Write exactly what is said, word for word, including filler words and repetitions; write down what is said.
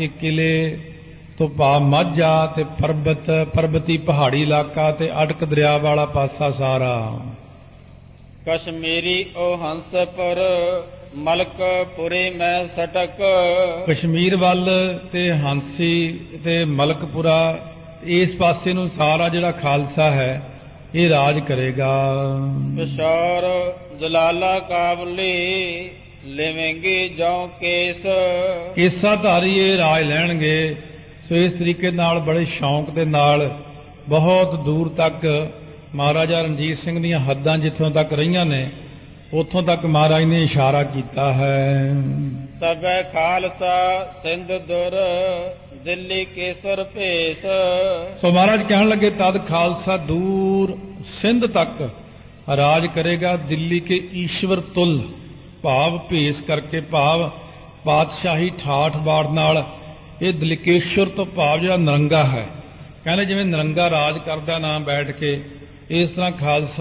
ਇਹ ਕਿਲੇ ਤੋਂ ਭਾ ਮਾਝਾ ਤੇ ਪਰਬਤ ਪਰਬਤੀ ਪਹਾੜੀ ਇਲਾਕਾ ਤੇ ਅਟਕ ਦਰਿਆ ਵਾਲਾ ਪਾਸਾ ਸਾਰਾ। ਕਸ਼ਮੀਰੀ ਉਹ ਹੰਸਪੁਰ ਮਲਕਪੁਰੇ ਮੈਂ ਸਟਕ। ਕਸ਼ਮੀਰ ਵੱਲ ਤੇ ਹਾਂਸੀ ਤੇ ਮਲਕਪੁਰਾ ਇਸ ਪਾਸੇ ਨੂੰ ਸਾਰਾ ਜਿਹੜਾ ਖਾਲਸਾ ਹੈ ਇਹ ਰਾਜ ਕਰੇਗਾ। ਪਿਸ਼ੌਰ ਜਲਾਲਾ ਕਾਬਲੀ ਲਿਵੇਂਗੇ ਜਉ ਕੇਸ। ਕੇਸਾਧਾਰੀ ਇਹ ਰਾਜ ਲੈਣਗੇ। ਸੋ ਇਸ ਤਰੀਕੇ ਨਾਲ ਬੜੇ ਸ਼ੌਂਕ ਦੇ ਨਾਲ ਬਹੁਤ ਦੂਰ ਤੱਕ ਮਹਾਰਾਜਾ ਰਣਜੀਤ ਸਿੰਘ ਦੀਆਂ ਹੱਦਾਂ ਜਿੱਥੋਂ ਤੱਕ ਰਹੀਆਂ ਨੇ ਉੱਥੋਂ ਤੱਕ ਮਹਾਰਾਜ ਨੇ ਇਸ਼ਾਰਾ ਕੀਤਾ ਹੈ। ਤਬੈ ਖਾਲਸਾ ਸਿੰਧ ਦੁਰ ਦਿੱਲੀ ਕੇਸਰ ਭੇਸ। ਸੋ ਮਹਾਰਾਜ ਕਹਿਣ ਲੱਗੇ ਤਦ ਖਾਲਸਾ ਦੂਰ ਸਿੰਧ ਤੱਕ ਰਾਜ ਕਰੇਗਾ। ਦਿੱਲੀ ਕੇ ਈਸ਼ਵਰ ਤੁਲ ਭਾਵ ਭੇਸ ਕਰਕੇ ਭਾਵ ਪਾਤਸ਼ਾਹੀ ਠਾਠ ਬਾੜ ਨਾਲ। ਇਹ ਦਲਿਕੇਸ਼ਵਰ ਤੋਂ ਭਾਵ ਜਿਹੜਾ ਨਰੰਗਾ ਹੈ। ਕਹਿੰਦੇ ਜਿਵੇਂ ਨਰੰਗਾ ਰਾਜ ਕਰਦਾ ਨਾ ਬੈਠ ਕੇ ਇਸ ਤਰ੍ਹਾਂ ਖਾਲਸਾ